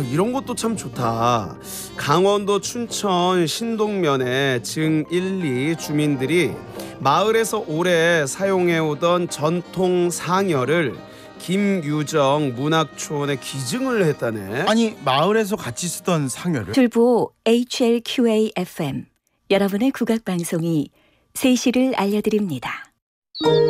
이런 것도 참 좋다. 강원도 춘천 신동면의 증1, 2 주민들이 마을에서 오래 사용해오던 전통 상여를 김유정 문학초원에 기증을 했다네. 아니, 마을에서 같이 쓰던 상여를? 줄보 HLQA-FM 여러분의 국악방송이 3시를 알려드립니다.